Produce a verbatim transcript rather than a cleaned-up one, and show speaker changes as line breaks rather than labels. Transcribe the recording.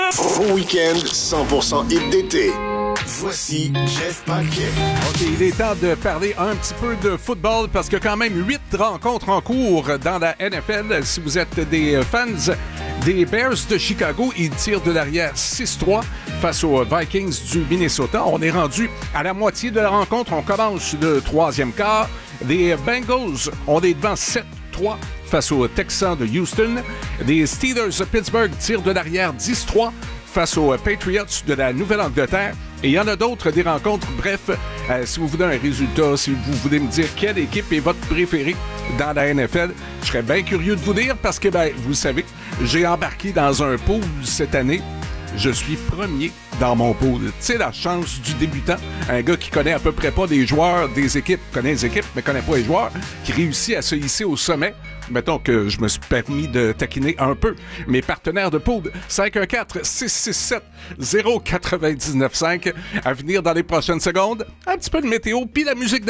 Vos week-ends cent pour cent hit d'été. Voici Jeff Paquet.
OK, il est temps de parler un petit peu de football parce que quand même huit rencontres en cours dans la N F L. Si vous êtes des fans des Bears de Chicago, ils tirent de l'arrière six trois face aux Vikings du Minnesota. On est rendu à la moitié de la rencontre. On commence le troisième quart. Les Bengals, on est devant sept trois face aux Texans de Houston. Les Steelers de Pittsburgh tirent de l'arrière dix trois face aux Patriots de la Nouvelle-Angleterre. Et il y en a d'autres, des rencontres. Bref, euh, si vous voulez un résultat, si vous voulez me dire quelle équipe est votre préférée dans la N F L, je serais bien curieux de vous dire parce que, ben, vous savez, j'ai embarqué dans un pool cette année. Je suis premier dans mon pool. Tu sais, la chance du débutant, un gars qui connaît à peu près pas des joueurs, des équipes, connaît les équipes, mais connaît pas les joueurs, qui réussit à se hisser au sommet. Mettons que je me suis permis de taquiner un peu mes partenaires de pool. cinq un quatre six six sept zéro neuf neuf cinq. À venir dans les prochaines secondes, un petit peu de météo, puis la musique de